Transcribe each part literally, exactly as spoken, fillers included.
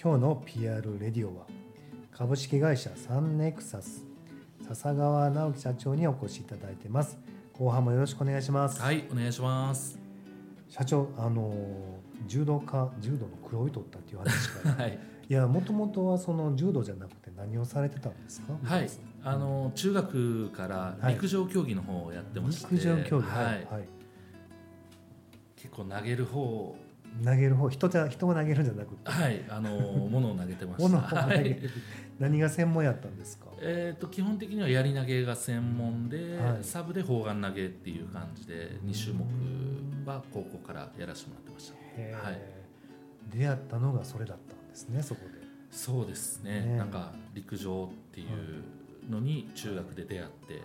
今日の ピーアール レディオは株式会社サンネクサス笹川直樹社長にお越しいただいてます。後半もよろしくお願いします。 はい、お願いします。 社長、あの柔道家柔道の黒い取ったっていう話から、はい、いやもともとはその柔道じゃなくて何をされてたんですか？ はい、あの中学から陸上競技の方をやってまして、はい、 陸上競技、 はい、はい、結構投げる方投げる方人じゃ人を投げるんじゃなくて、 はい、あの物を投げてました。 物を投げる、はい、何が専門やったんですか？ えー、と基本的にはやり投げが専門で、はい、サブで砲丸投げっていう感じでに種目は高校からやらせてもらってました。はい、 出会ったのがそれだったんですね。そこで。 そうですね、ね、なんか陸上っていうのに中学で出会って、はい、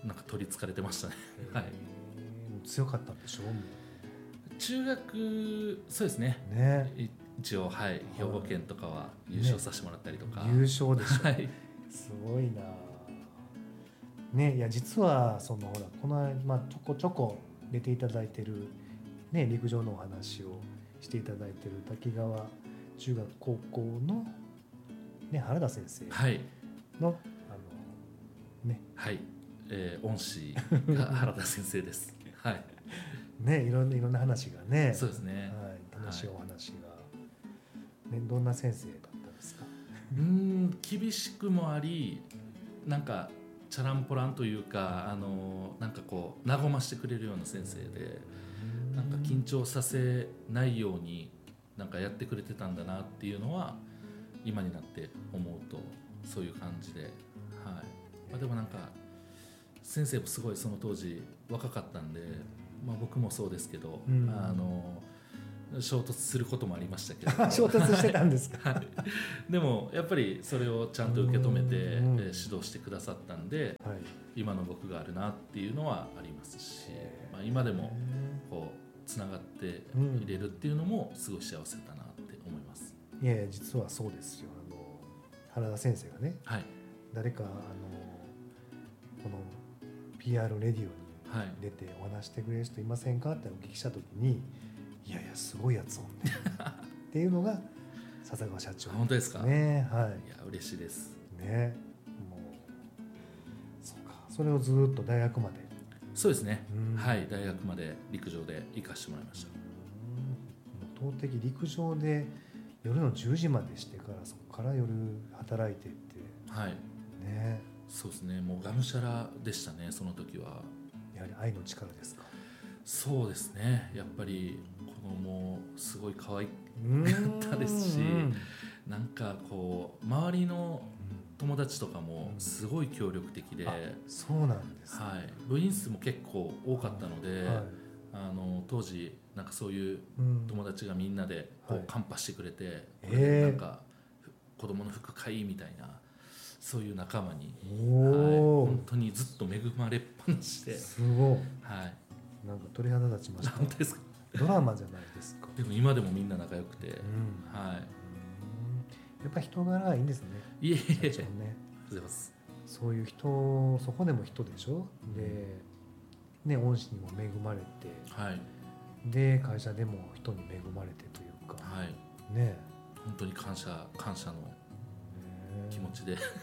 なんか取りつかれてましたね。はい、 強かったんでしょう？ 中学そうですね、 ね、 一応、はい、兵庫県とかは優勝させてもらったりとか、 ね、優勝でしょ、 はい、 すごいなね。いや実はそのほらこの、まあ、ちょこちょこ出ていただいてる、ね、陸上のお話をしていただいてる滝川中学高校の、ね、原田先生の、はい、あのね、はい、えー、恩師が原田先生です。はいね、いろんな、いろんな話がね、 そうですね、 はい、楽しいお話が、はい、ね、どんな先生だったんですか？ うーん、厳しくもあり、なんかチャランポランというか、あのなんかこう和ましてくれるような先生で、なんか緊張させないようになんかやってくれてたんだなっていうのは今になって思うとそういう感じで、はい、まあ、でもなんか先生もすごいその当時若かったんで、まあ、僕もそうですけど、うん、あの衝突することもありましたけど衝突してたんですか？ はい、でもやっぱりそれをちゃんと受け止めて、えー、指導してくださったんで、はい、今の僕があるなっていうのはありますし、まあ、今でもこうつながっていれるっていうのもすごい幸せだなって思います。 いやいや実はそうですよ。あの原田先生がね、はい、誰かあのこの ピーアール レディオに出てお話してくれる人いませんかってお聞きした時に、いやいやすごいやつをっていうのが笹川社長、ね、 本当ですか？ ね、はい、 いや嬉しいですね。もうそうか、それをずっと大学まで。 そうですね、はい、大学まで陸上で行かしてもらいました。 うん、投擲陸上で夜のじゅうじまでしてからそこから夜働いてって、 はいね、 そうですね、もうがむしゃらでしたねその時は。 やはり愛の力ですか？ そうですね、やっぱり子供すごい可愛かったですし、なんかこう周りの友達とかもすごい協力的で、うん、 そうなんです、ね、 はい、部員数も結構多かったので、はい、あの当時なんかそういう友達がみんなでこうカンパしてくれて、はい、これでなんか子供の服買いみたいな、そういう仲間に、はい、本当にずっと恵まれっぱなしで、 すごい、はい、 なんか鳥肌立ちました。 本当ですか？ ドラマじゃないですか。 でも今でもみんな仲良くて、うん、はい、 やっぱ人柄いいんですね。 いえいえ、 社長ね、 ございます。 そういう人、そこでも人でしょ、うん、で、ね、恩師にも恵まれて、はい、で会社でも人に恵まれてというか、はい、ね、 本当に感謝感謝の気持ちで、 す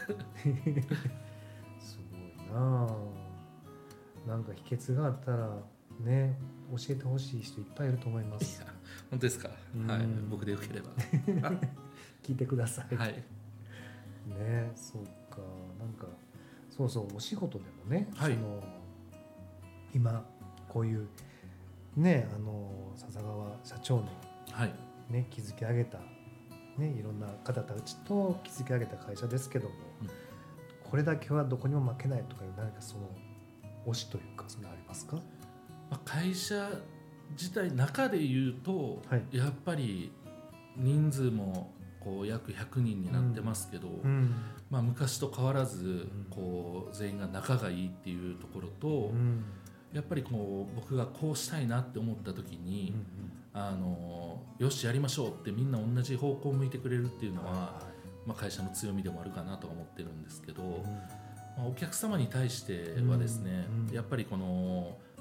ごいな。なんか秘訣があったらね、教えてほしい人いっぱいいると思います。 いや本当ですか？はい、僕でよければ聞いてください。 はい、 ね、そうか、なんかそうそう、お仕事でもね、はい、その今こういうね、あの笹川社長の、はい、ね、築き上げた、ね、いろんな方たちと築き上げた会社ですけども、うん、これだけはどこにも負けないとかいう何かその推しというか、それありますか？ まあ、会社自体中で言うと、はい、やっぱり人数もこう約ひゃくにんになってますけど、うんうん、まあ、昔と変わらずこう全員が仲がいいっていうところと、うん、やっぱりこう僕がこうしたいなって思った時に、うんうん、あのよしやりましょうってみんな同じ方向を向いてくれるっていうのは、はいはい、まあ、会社の強みでもあるかなと思ってるんですけど、うん、まあ、お客様に対してはですね、うんうん、やっぱりこの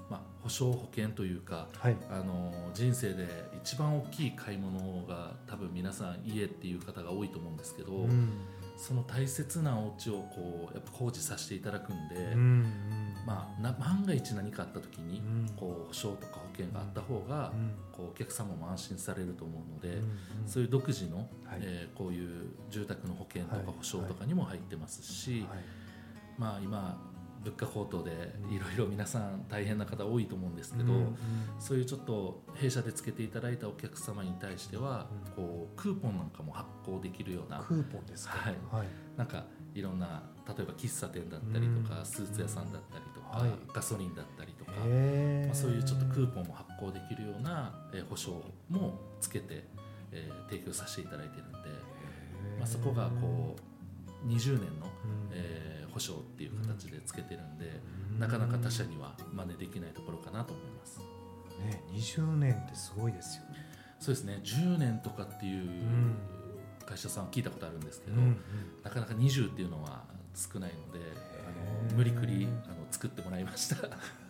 まあ、保証保険というか、 はい、 あの人生で一番大きい買い物が多分皆さん家っていう方が多いと思うんですけど、うん、その大切なお家をこうやっぱ工事させていただくんで、うんうん、まあ、な万が一何かあった時に、うん、こう保証とか保険があった方が、うん、こうお客様も安心されると思うので、うんうん、そういう独自の、はい、えー、こういう住宅の保険とか保証とかにも入ってますし、はいはい、まあ今物価高騰でいろいろ皆さん大変な方多いと思うんですけど、うんうん、そういうちょっと弊社でつけていただいたお客様に対しては、うん、こうクーポンなんかも発行できるような、 クーポンですか、 はいはい、なんかいろんな例えば喫茶店だったりとか、うん、スーツ屋さんだったりとか、はい、ガソリンだったりとか、まあ、そういうちょっとクーポンも発行できるような、えー、保証もつけて、えー、提供させていただいているので、まあ、そこがこうにじゅうねんの、うん、えー保証っていう形でつけてるんで、うん、なかなか他社には真似できないところかなと思います、 ね、にじゅうねんってすごいですよね。 そうですね、じゅうねんとかっていう会社さん聞いたことあるんですけど、うんうん、なかなかにじゅうっていうのは少ないので、あの無理くりあの作ってもらいましたそう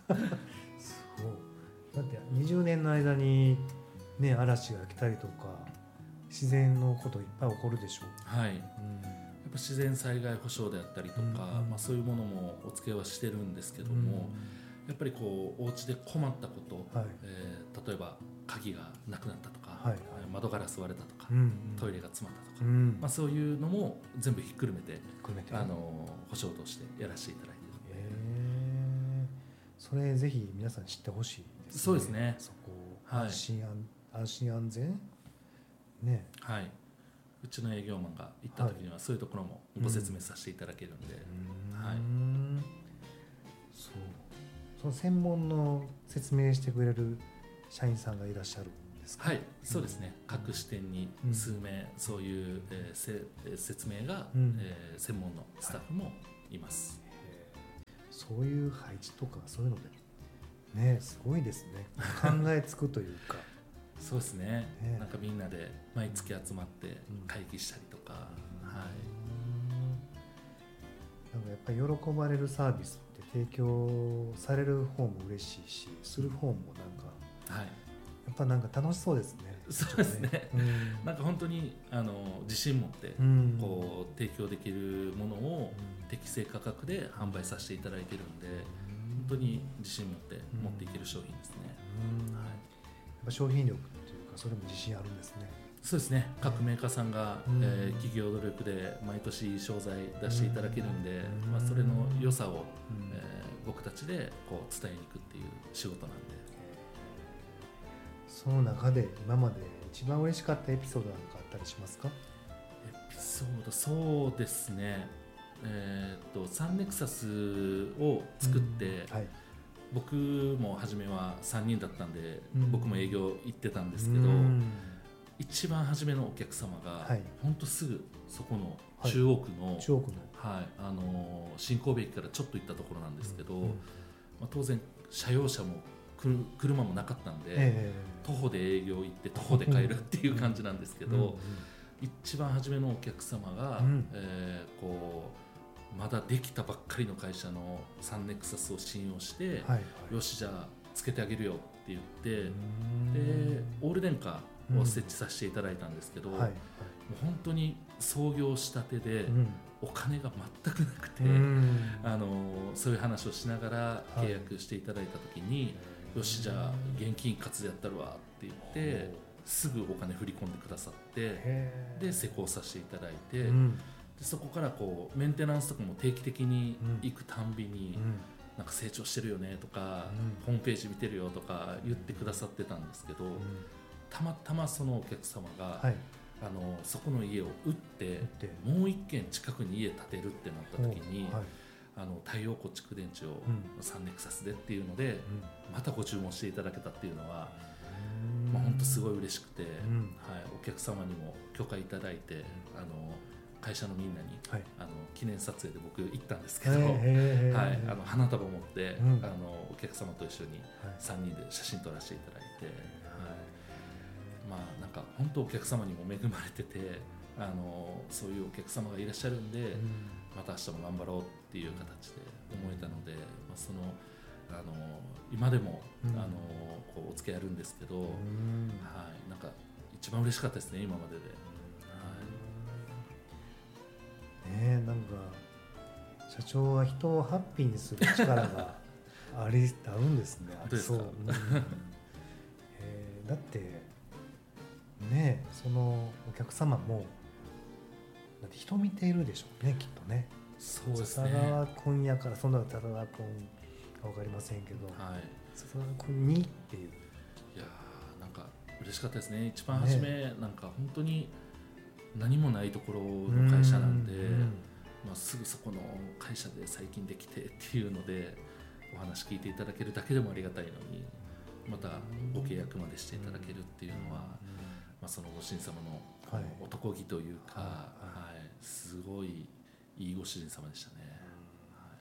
だってにじゅうねんの間に、ね、嵐が来たりとか自然のこといっぱい起こるでしょう。 はい、うん、自然災害保障であったりとか、うんうん、まあ、そういうものもお付けはしてるんですけども、うんうん、やっぱりこうお家で困ったこと、はい、えー、例えば鍵がなくなったとか、はいはい、窓ガラス割れたとか、うんうん、トイレが詰まったとか、うん、まあ、そういうのも全部ひっくるめて、あの保証としてやらせていただいているので、 えー、それぜひ皆さん知ってほしいですね。 そうですね、 そこ、はい、安心安心安全ね、 はい、うちの営業マンが行った時にはそういうところもご説明させていただけるんで、うん、はい、 そう、その専門の説明してくれる社員さんがいらっしゃるんですか。 はい、そうですね、うん、各支店に数名、うん、そういう、えー、せ説明が、うん、えー、専門のスタッフもいます、 はい、そういう配置とかそういうのでね、すごいですね、考えつくというかそうですね、ね、なんかみんなで毎月集まって会議したりとか、うん、はい、 なんかやっぱり喜ばれるサービスって提供される方も嬉しいし、する方もなんか、はい、やっぱなんか楽しそうですね。 そうですね、うん、なんか本当にあの自信持ってこう提供できるものを適正価格で販売させていただいているんで、本当に自信持って持っていける商品ですね、うん、はい、 やっぱ商品力っていうかそれも自信あるんですね。 そうですね、各メーカーさんが、うん、えー、企業努力で毎年商材出していただけるんで、うん、まあ、それの良さを、うん、えー、僕たちでこう伝えに行くっていう仕事なんで、 その中で今まで一番嬉しかったエピソードなんかあったりしますか。 エピソード、そうですね、えー、っとサンネクサスを作って、うん、はい、僕も初めはさんにんだったんで、うん、僕も営業行ってたんですけど、うん、一番初めのお客様が、はい、ほんとすぐそこの中央区の、はい、中央区の、はい、あの新神戸駅からちょっと行ったところなんですけど、うんうん、まあ、当然車用車も車もなかったんで、えー、徒歩で営業行って徒歩で帰るっていう感じなんですけど、うんうんうん、一番初めのお客様が、うん、えー、こうまだできたばっかりの会社のサンネクサスを信用して、はいはい、よしじゃあつけてあげるよって言って、でオール電化を設置させていただいたんですけど、うん、はいはい、もう本当に創業したてで、うん、お金が全くなくて、うん、あのそういう話をしながら契約していただいた時に、はい、よしじゃあ現金一括でやったるわって言ってすぐお金振り込んでくださって、で施工させていただいて、うん、でそこからこうメンテナンスとかも定期的に行くたんびに、うん、なんか成長してるよねとか、うん、ホームページ見てるよとか言ってくださってたんですけど、うん、たまたまそのお客様が、はい、あのそこの家を売ってもう一軒近くに家建てるってなった時に、はい、あの太陽光蓄電池をサンネクサスでっていうので、うん、またご注文していただけたっていうのは、まあ、本当すごい嬉しくて、うん、はい、お客様にも許可いただいて、あの会社のみんなに、はい、あの記念撮影で僕行ったんですけど、はい、あの花束持って、うん、あのお客様と一緒にさんにんで写真撮らせていただいて、はい、まあなんか本当お客様にも恵まれてて、あのそういうお客様がいらっしゃるんで、うん、また明日も頑張ろうっていう形で思えたので、まあ、そのあの今でも、 うん、 あのこうお付き合いあるんですけど、 うん、 はい、なんか一番嬉しかったですね今までで。 はい、ねえ、なんか社長は人をハッピーにする力がありあるんですね。 本当ですか。 そう、うん、えー、だってねえ、そのお客様もだって人見ているでしょうね、きっとね。 そうですね。 笹川君やから、そんな笹川君か分かりませんけど、 はい、 笹川君にっていう。 いやーなんか嬉しかったですね。一番初め、ね、なんか本当に何もないところの会社なんで、うん、まあ、すぐそこの会社で最近できてっていうのでお話聞いていただけるだけでもありがたいのに、またご契約までしていただけるっていうのは、まあ、そのご主人様の男気というか、はいはい、すごいいいご主人様でしたね。 はい、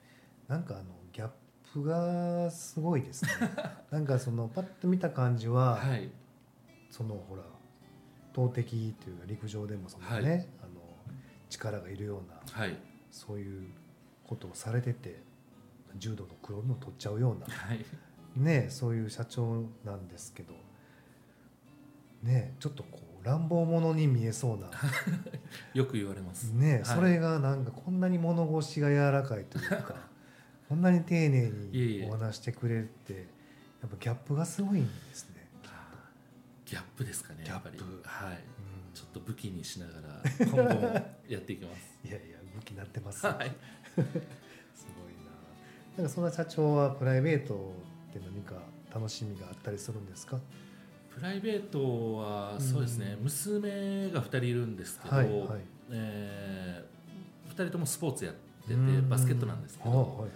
なんかあのギャップがすごいですね。なんかそのパッと見た感じは、はい、そのほら投擲というか陸上でもそのね、はい、あの力がいるような、はい、そういうことをされてて柔道の黒みを取っちゃうような、はい、ね、そういう社長なんですけど、ね、ちょっとこう乱暴者に見えそうなよく言われますね、はい、それがなんかこんなに物腰が柔らかいというかこんなに丁寧にお話してくれるってやっぱギャップがすごいんですね。 ギャップですかね、やっぱり。はい、うん、ちょっと武器にしながら今後もやっていきます。 いやいや武器になってます、 はい、 すごいな。なんかそんな社長はプライベートって何か楽しみがあったりするんですか？ プライベートはそうですね、うん、娘がふたりいるんですけど、はいはい、えー、ふたりともスポーツやっててバスケットなんですけど、はいはい、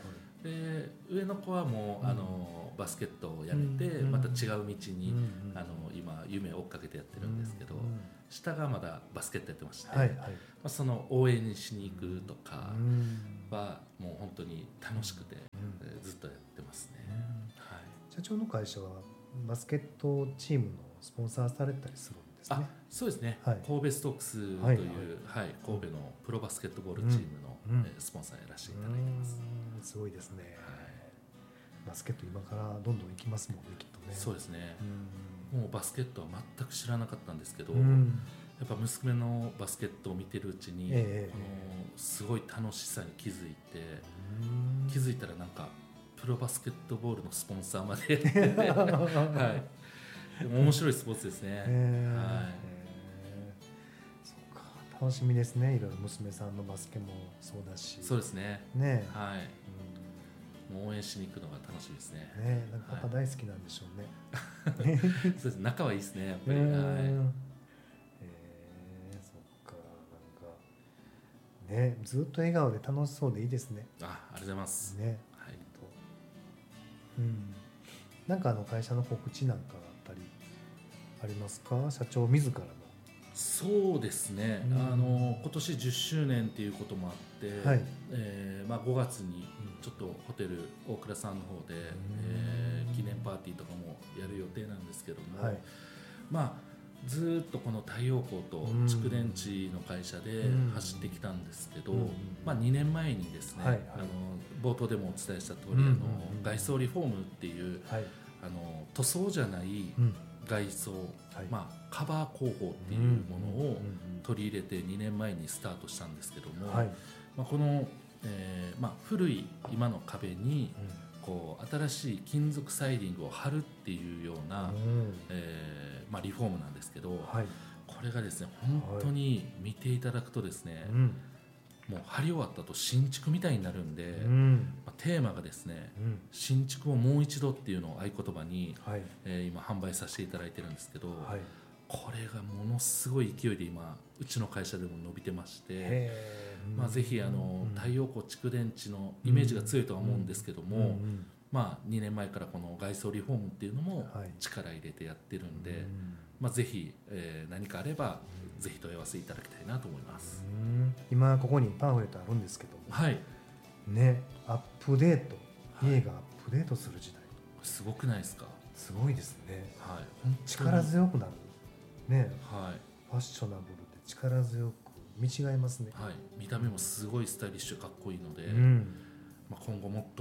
で上の子はもう、うん、あのバスケットをやめて、うん、また違う道に、うん、あの今夢を追っかけてやってるんですけど、うん、下がまだバスケットやってまして、はいはい、まあ、その応援しに行くとかはもう本当に楽しくて、うん、ずっとやってますね。はい、 社長の会社はバスケットチームのスポンサーされたりするんですね。 あ、そうですね、はい、神戸ストークスという、はいはいはい、神戸のプロバスケットボールチームの、うん、スポンサーやらせていただいてます。 すごいですね。はい、バスケット今からどんどん行きますもんね、きっとね。 そうですね、もうバスケットは全く知らなかったんですけど、やっぱ娘のバスケットを見てるうちに、えー、このすごい楽しさに気づいて、気づいたらなんかプロバスケットボールのスポンサーまではい、でも面白いスポーツですね。えー、はい、 えー、そうか、楽しみですね。いろいろ娘さんのバスケもそうだし。 そうですね。 ね、 はい、うん、もう応援しに行くのが楽しみですね。 ね、なんかパパ大好きなんでしょうね。 はい、そうです。仲はいいですね、やっぱり。えー、はい、えー、 そっか、なんかね、ずっと笑顔で楽しそうでいいですね。 あ、ありがとうございます。 ね。うん、なんかあの会社の告知なんかあったりありますか？社長自らの。 そうですね、うん、あの今年じゅっしゅうねんっていうこともあって、はい、えーまあ、ごがつにちょっとホテル大倉さんの方で、うん、えー、記念パーティーとかもやる予定なんですけども、はい、まあずっとこの太陽光と蓄電池の会社で走ってきたんですけど、うん、まあ、にねんまえにですね、はいはい、あの冒頭でもお伝えした通り、うん、あの外装リフォームっていう、はい、あの塗装じゃない外装、うん、まあ、カバー工法っていうものを取り入れてにねんまえにスタートしたんですけども、はい、まあ、この、えーまあ、古い今の壁に、うん、こう新しい金属サイディングを貼るっていうような、うん、えーまあ、リフォームなんですけど、はい、これがですね本当に見ていただくとですね、はい、もう貼り終わった後新築みたいになるんで、うん、まあ、テーマがですね、うん、新築をもう一度っていうのを合言葉に、はい、えー、今販売させていただいてるんですけど、はい、これがものすごい勢いで今うちの会社でも伸びてまして、まあ、ぜひあの、うん、太陽光蓄電池のイメージが強いとは思うんですけども、うんうん、まあ、にねんまえからこの外装リフォームっていうのも力入れてやってるんで、はい、まあ、ぜひ、えー、何かあれば、うん、ぜひ問い合わせいただきたいなと思います。 うん、今ここにパンフレットあるんですけど、 はいね、アップデート、家がアップデートする時代、 すごくないですか？ すごいですね、 はい、 力強くなる、ね、 はい、 ファッショナブルで力強く見違えますね、 はい、見た目もすごいスタイリッシュかっこいいので、うん、まあ、今後もっと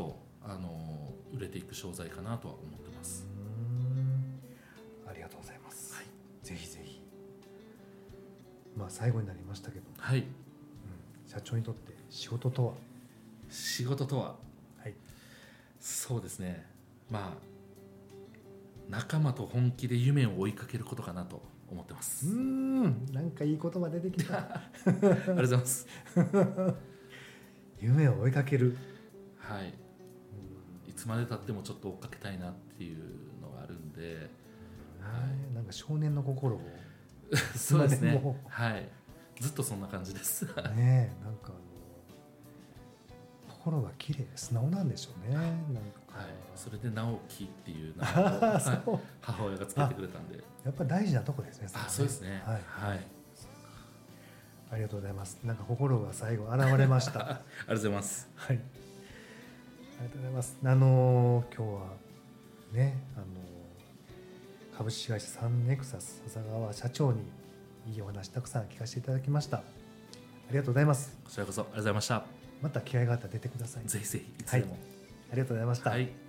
あの売れていく商材かなとは思ってます。 うーん、ありがとうございます、 はい、 ぜひぜひ。まあ最後になりましたけど、 はい、 うん、社長にとって仕事とは？ 仕事とは、 はい、 そうですね、まあ仲間と本気で夢を追いかけることかなと思ってます。 うーん、なんかいい言葉出てきたありがとうございます夢を追いかける、 はい、いつまでたってもちょっと追っかけたいなっていうのがあるんで、 はい、なんか少年の心をそうですね、 もはい、ずっとそんな感じですねえ、なんかあの心が綺麗、素直なんでしょうね。なんか、 はい、それで直樹っていう名前を、はい、母親がつけてくれたんで、 やっぱり大事なとこですね。 あ、そうですね、 はい、 はい、 ありがとうございます。なんか心が最後現れましたありがとうございます。 はい、ありがとうございます。あのー今日はね、あのー株式会社サンネクサス笹川社長にいいお話たくさん聞かせていただきました。ありがとうございます。 こちらこそありがとうございました。 また機会があったら出てください。 ぜひぜひいつでも、 はい、ありがとうございました。 はい。